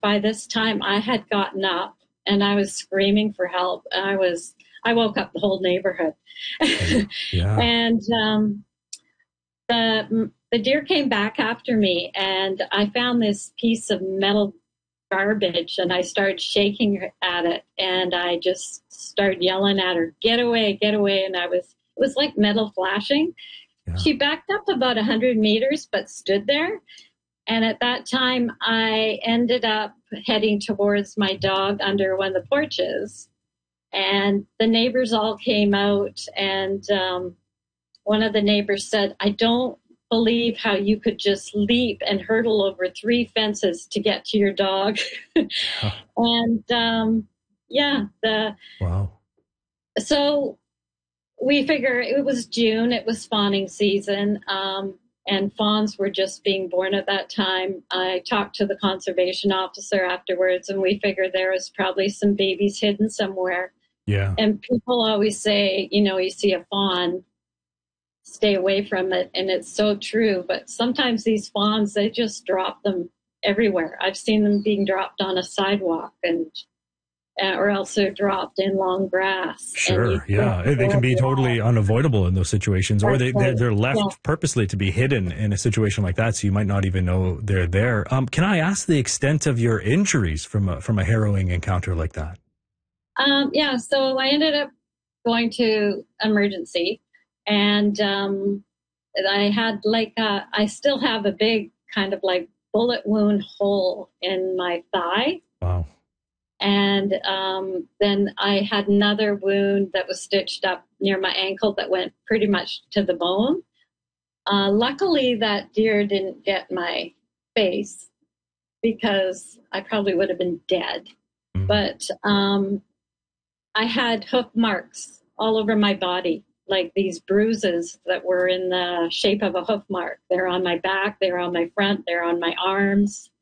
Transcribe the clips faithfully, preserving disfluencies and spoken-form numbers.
by this time I had gotten up and I was screaming for help. I was, I woke up the whole neighborhood. Yeah. And um, the, the deer came back after me, and I found this piece of metal garbage, and I started shaking at it, and I just started yelling at her, get away, get away. And I was, it was like metal flashing. Yeah. She backed up about a hundred meters, but stood there. And at that time, I ended up heading towards my dog under one of the porches. And the neighbors all came out, and um, one of the neighbors said, I don't believe how you could just leap and hurdle over three fences to get to your dog. Huh. And um, yeah, the wow. So we figure it was June, it was fawning season, um, and fawns were just being born at that time. I talked to the conservation officer afterwards, and we figured there was probably some babies hidden somewhere. Yeah. And people always say, you know, you see a fawn, stay away from it. And it's so true. But sometimes these fawns, they just drop them everywhere. I've seen them being dropped on a sidewalk, and uh, or else they're dropped in long grass. Sure, yeah. They can be totally unavoidable in those situations, or they, they're, they're left yeah. purposely to be hidden in a situation like that, so you might not even know they're there. Um, can I ask the extent of your injuries from a, from a harrowing encounter like that? Um, yeah, so I ended up going to emergency, and um, I had like, a, I still have a big kind of like bullet wound hole in my thigh. Wow. And um, then I had another wound that was stitched up near my ankle that went pretty much to the bone. Uh, luckily, that deer didn't get my face, because I probably would have been dead. Mm. But um, I had hoof marks all over my body, like these bruises that were in the shape of a hoof mark. They're on my back, they're on my front, they're on my arms.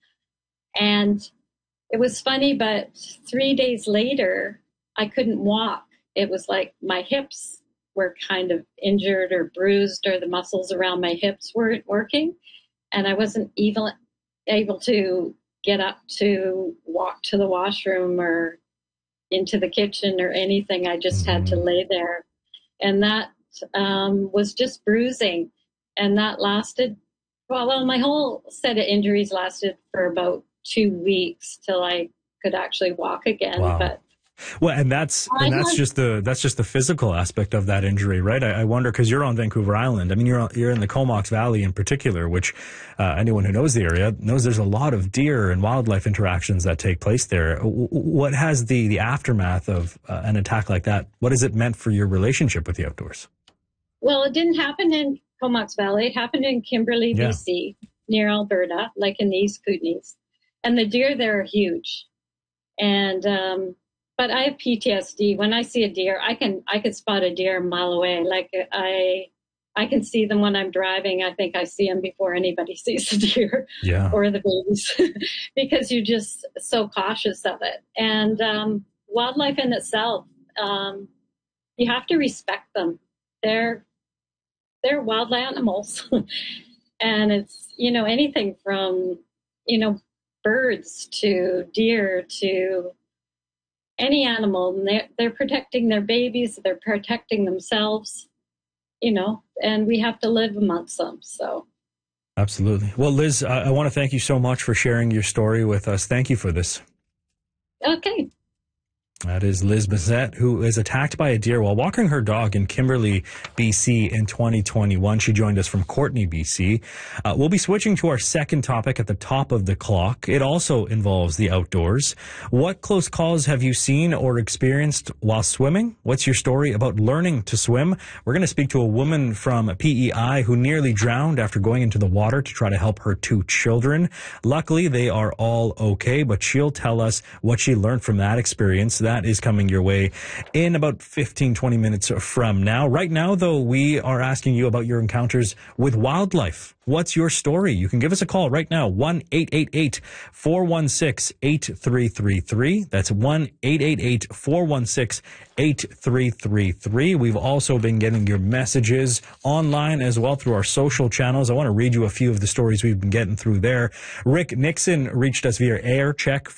And it was funny, but three days later, I couldn't walk. It was like my hips were kind of injured or bruised, or the muscles around my hips weren't working. And I wasn't even able to get up to walk to the washroom or into the kitchen or anything. I just mm-hmm. had to lay there. And that um, was just bruising. And that lasted, well, well, my whole set of injuries lasted for about two weeks till I could actually walk again. Wow. But well, and that's and that's just the that's just the physical aspect of that injury, right? I, I wonder, because you're on Vancouver Island. I mean, you're you're in the Comox Valley in particular, which uh, anyone who knows the area knows there's a lot of deer and wildlife interactions that take place there. What has the the aftermath of uh, an attack like that? What has it meant for your relationship with the outdoors? Well, it didn't happen in Comox Valley. It happened in Kimberley, yeah. B C, near Alberta, like in the East Kootenays. And the deer there are huge. And, um, but I have P T S D. When I see a deer, I can, I can spot a deer a mile away. Like I, I can see them when I'm driving. I think I see them before anybody sees the deer yeah. or the babies, because you're just so cautious of it. And, um, wildlife in itself, um, you have to respect them. They're, they're wild animals. And it's, you know, anything from, you know, birds to deer to any animal, and they're, they're protecting their babies, they're protecting themselves, you know, and we have to live amongst them. So absolutely. Well, Liz, I, I want to thank you so much for sharing your story with us. Thank you for this. Okay. That is Liz Bessette, who is attacked by a deer while walking her dog in Kimberley, B C in twenty twenty-one. She joined us from Courtenay, B C. Uh, we'll be switching to our second topic at the top of the clock. It also involves the outdoors. What close calls have you seen or experienced while swimming? What's your story about learning to swim? We're going to speak to a woman from P E I who nearly drowned after going into the water to try to help her two children. Luckily, they are all okay, but she'll tell us what she learned from that experience. That is coming your way in about fifteen, twenty minutes from now. Right now, though, we are asking you about your encounters with wildlife. What's your story? You can give us a call right now, one eight eight eight, four one six, eight three three three. That's one eight eight eight, four one six, eight three three three. We've also been getting your messages online as well through our social channels. I want to read you a few of the stories we've been getting through there. Rick Nixon reached us via air check